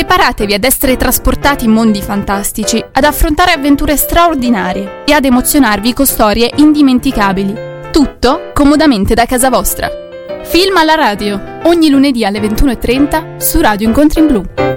Preparatevi ad essere trasportati in mondi fantastici, ad affrontare avventure straordinarie e ad emozionarvi con storie indimenticabili. Tutto comodamente da casa vostra. Film alla radio, ogni lunedì alle 21:30 su Radio Incontri in Blu.